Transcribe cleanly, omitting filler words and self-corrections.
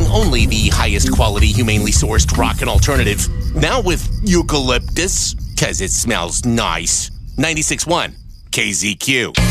only the highest quality, humanely sourced rock and alternative. Now with eucalyptus, 'cause it smells nice. 96.1 KZQ.